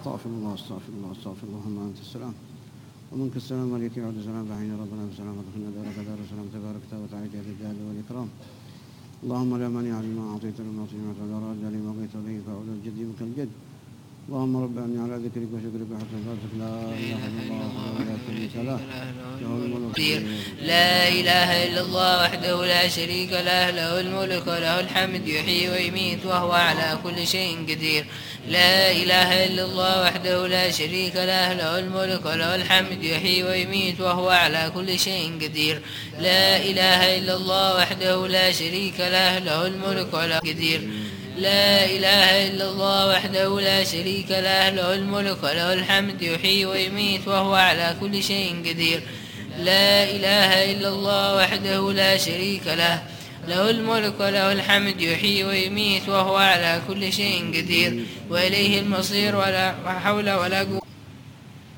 استغفر الله استغفر الله استغفر الله. اللهم أنت السلام ومنك السلام عليك يعود السلام فحين ربنا بسلام ودخلنا دارك دار السلام تبارك وتعالى ذي الجلال والإكرام. اللهم لا مانع لما أعطيت لما أعطيت ولا راد لما قضيت إليه فأعوذ الجد منك الجد. اللهم رب أعني على ذكرك وشكرك وحسن عبادتك. لا إله إلا الله ولا شريك له له الملك لا إله إلا الله وحده لا شريك له له الملك وله الحمد يحيي ويميت وهو على كل شيء قدير. لا إله إلا الله وحده لا شريك له له الملك وله الحمد يحيي ويميت وهو على كل شيء قدير. لا إله إلا الله وحده لا شريك له له الملك وله قدير. لا إله إلا الله وحده لا شريك له له الملك وله الحمد يحيي ويميت وهو على كل شيء قدير. لا إله إلا الله وحده لا شريك له له الملك وله الحمد يحيي ويميت وهو على كل شيء قدير. وإليه المصير ولا حول ولا قوة